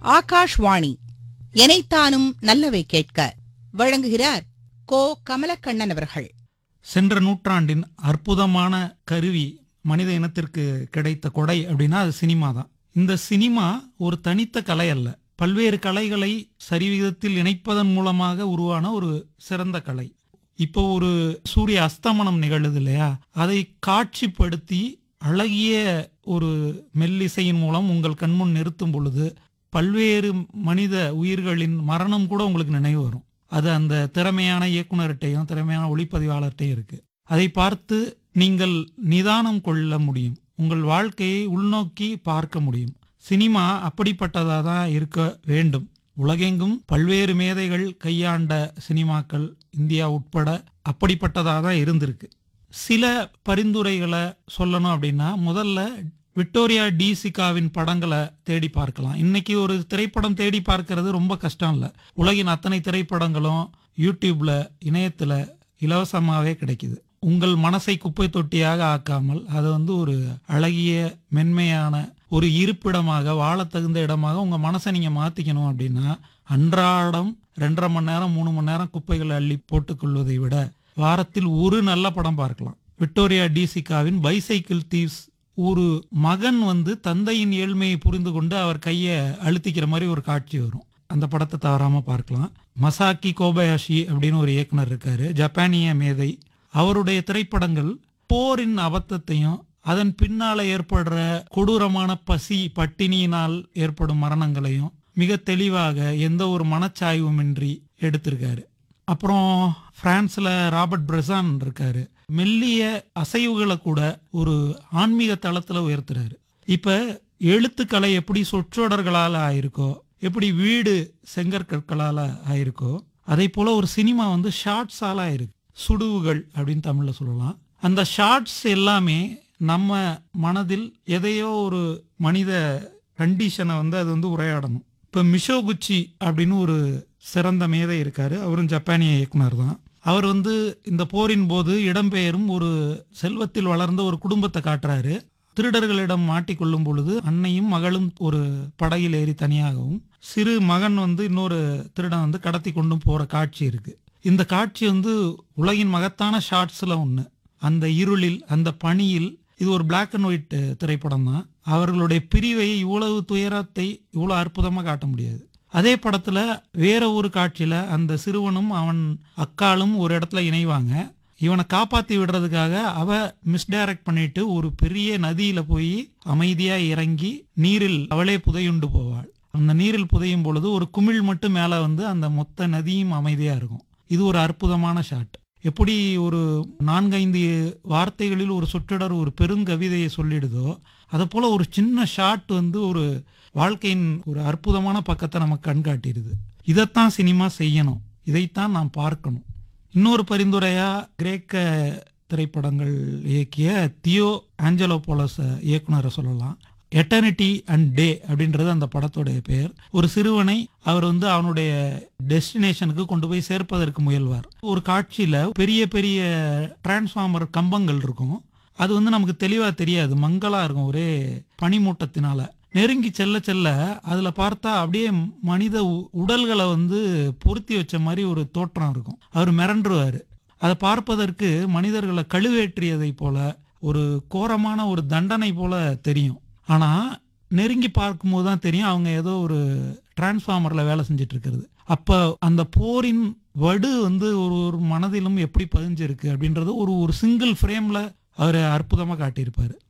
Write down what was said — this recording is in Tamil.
ஆகாஷ்வாணி எனைத்தானும் நல்லவை கேட்க வழங்குகிறார் கோ. கமலக்கண்ணன் அவர்கள். சென்ற நூற்றாண்டின் அற்புதமான கருவி மனித இனத்திற்கு கிடைத்த கொடை அப்படின்னா அது சினிமா தான். இந்த சினிமா ஒரு தனித்த கலை அல்ல, பல்வேறு கலைகளை சரிவிகிதத்தில் இணைப்பதன் மூலமாக உருவான ஒரு சிறந்த கலை. இப்போ ஒரு சூரிய அஸ்தமனம் நிகழுது இல்லையா, அதை காட்சிப்படுத்தி அழகிய ஒரு மெல்லிசையின் மூலம் உங்கள் கண்முன் நிறுத்தும் பொழுது பல்வேறு மனித உயிர்களின் மரணம் கூட உங்களுக்கு நினைவு வரும். அது அந்த திறமையான இயக்குனர்கிட்டையும் திறமையான ஒளிப்பதிவாளர்கிட்டையும் இருக்கு. அதை பார்த்து நீங்கள் நிதானம் கொள்ள முடியும், உங்கள் வாழ்க்கையை உள்நோக்கி பார்க்க முடியும். சினிமா அப்படிப்பட்டதாக தான் இருக்க வேண்டும். உலகெங்கும் பல்வேறு மேதைகள் கையாண்ட சினிமாக்கள் இந்தியா உட்பட அப்படிப்பட்டதாக தான் இருந்திருக்கு. சில பரிந்துரைகளை சொல்லணும் அப்படின்னா, முதல்ல விக்டோரியா டி சிகாவின் படங்களை தேடி பார்க்கலாம். இன்னைக்கு ஒரு திரைப்படம் தேடி பார்க்கறது ரொம்ப கஷ்டம் இல்லை. உலகின் அத்தனை திரைப்படங்களும் யூடியூப்ல இணையத்துல இலவசமாகவே கிடைக்குது. உங்கள் மனசை குப்பை தொட்டியாக ஆக்காமல் அதை ஒரு அழகிய மென்மையான ஒரு இருப்பிடமாக, வாழ தகுந்த இடமாக உங்க மனசை நீங்க மாத்திக்கணும் அப்படின்னா, அன்றாடம் 2.5 மணி நேரம் 3 மணி நேரம் குப்பைகளை அள்ளி போட்டுக்கொள்வதை விட வாரத்தில் ஒரு நல்ல படம் பார்க்கலாம். விக்டோரியா டி சிகாவின் பைசைக்கிள் தீவ்ஸ், ஒரு மகன் தந்தையின் ஏழ்மையை புரிந்து கொண்டு அவர் கையை அழுத்திக்கிற மாதிரி ஒரு காட்சி வரும். அந்த படத்தை தவறாம பார்க்கலாம். மசாக்கி கோபயாஷி அப்படின்னு ஒரு இயக்குனர் இருக்காரு, ஜப்பானிய மேதை. அவருடைய திரைப்படங்கள் போரின் அபத்தத்தையும் அதன் பின்னால ஏற்படுற கொடூரமான பசி பட்டினியினால் ஏற்படும் மரணங்களையும் மிக தெளிவாக எந்த ஒரு மனச்சாய்வுமின்றி எடுத்திருக்காரு. அப்புறம் பிரான்ஸ்ல ராபர்ட் பிரசான் இருக்காரு, மெல்லிய அசைவுகளை கூட ஒரு ஆன்மீக தளத்துல உயர்த்துறாரு. இப்ப எழுத்துக்கலை எப்படி சொற்றொடர்களால ஆயிருக்கோ, எப்படி வீடு செங்கற்கற்களால ஆயிருக்கோ, அதே போல ஒரு சினிமா ஷார்ட்ஸால ஆயிருக்கு. சுடுவுகள் அப்படின்னு தமிழ்ல சொல்லலாம். அந்த ஷார்ட்ஸ் எல்லாமே நம்ம மனதில் எதையோ ஒரு மனித கண்டிஷனை அது உரையாடணும். இப்ப மிஷோகுச்சி அப்படின்னு ஒரு சிறந்த மேதை இருக்காரு, அவரும் ஜப்பானிய இயக்குனர் தான். அவர் இந்த போரின் போது இடம்பெயரும் ஒரு செல்வத்தில் வளர்ந்த ஒரு குடும்பத்தை காட்டுறாரு. திருடர்களிடம் மாட்டிக்கொள்ளும் பொழுது அன்னையும் மகளும் ஒரு படகில் ஏறி தனியாகவும், சிறு மகன் இன்னொரு திருடன் கடத்தி கொண்டும் போற காட்சி இருக்கு. இந்த காட்சி உலகின் மகத்தான ஷார்ட்ஸ்ல ஒண்ணு. அந்த இருளில், அந்த பனியில், இது ஒரு பிளாக் அண்ட் ஒயிட் திரைப்படம் தான். அவர்களுடைய பிரிவை, இவ்வளவு துயரத்தை இவ்வளவு அற்புதமா காட்ட முடியாது. அதே படத்துல வேற ஒரு காட்சியில அந்த சிறுவனும் அவன் அக்காலும் ஒரு இடத்துல இணைவாங்க. இவனை காப்பாத்தி விடுறதுக்காக அவ மிஸ்டைரக்ட் பண்ணிட்டு ஒரு பெரிய நதியில போய் அமைதியா இறங்கி நீரில் அவளே புதையுண்டு போவாள். அந்த நீரில் புதையும் பொழுது ஒரு குமிழ் மட்டும் மேல அந்த மொத்த நதியும் அமைதியா இருக்கும். இது ஒரு அற்புதமான ஷாட். எப்படி ஒரு 4-5 வார்த்தைகளில் ஒரு சொற்றொடர் ஒரு பெருங்கவிதையை சொல்லிடுதோ, அதை போல ஒரு சின்ன ஷாட் ஒரு வாழ்க்கையின் ஒரு அற்புதமான பக்கத்தை நமக்கு கண்காட்டிடுது. இதைத்தான் சினிமா செய்யணும், இதைத்தான் நாம் பார்க்கணும். இன்னொரு பரிந்துரையா கிரேக்க திரைப்படங்கள் இயக்கிய தியோ ஆஞ்சலோபோலஸ் இயக்குனரை சொல்லலாம். எட்டர்னிட்டி அண்ட் டே அப்படின்றது அந்த படத்துடைய பெயர். ஒரு சிறுவனை அவர் அவனுடைய டெஸ்டினேஷனுக்கு கொண்டு போய் சேர்ப்பதற்கு முயல்வார். ஒரு காட்சியில பெரிய பெரிய டிரான்ஸ்ஃபார்மர் கம்பங்கள் இருக்கும். அது நமக்கு தெளிவா தெரியாது, மங்களா இருக்கும், ஒரே பனிமூட்டத்தினால. நெருங்கி செல்ல செல்ல அதுல பார்த்தா அப்படியே மனித உடல்களை பொருத்தி வச்ச மாதிரி ஒரு தோற்றம் இருக்கும். அவர் மிரண்டுருவாரு. அதை பார்ப்பதற்கு மனிதர்களை கழுவேற்றியதை போல, ஒரு கோரமான ஒரு தண்டனை போல தெரியும். ஆனா நெருங்கி பார்க்கும்போது தான் தெரியும் அவங்க ஏதோ ஒரு டிரான்ஸ்ஃபார்மர்ல வேலை செஞ்சுட்டு இருக்கிறது. அப்ப அந்த போரின் வடு ஒரு மனதிலும் எப்படி பதிஞ்சிருக்கு அப்படின்றது ஒரு சிங்கிள் ஃப்ரேம்ல அவர் அற்புதமா காட்டியிருப்பாரு.